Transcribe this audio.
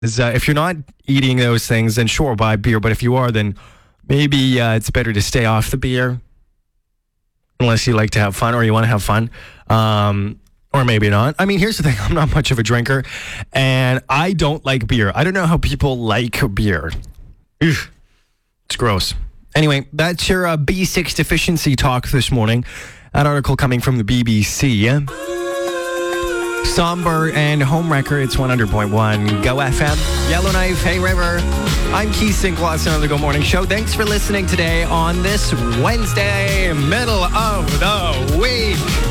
If you're not eating those things, then sure, buy beer. But if you are, then maybe it's better to stay off the beer. Unless you like to have fun or you want to have fun. Or maybe not. I mean, here's the thing. I'm not much of a drinker. And I don't like beer. I don't know how people like beer. Ugh, it's gross. Anyway, that's your B6 deficiency talk this morning. An article coming from the BBC. Somber and Homewrecker, it's 100.1 Go FM. Yellowknife, Hay River. I'm Keith Sinclair, another Go Morning Show. Thanks for listening today on this Wednesday, middle of the week.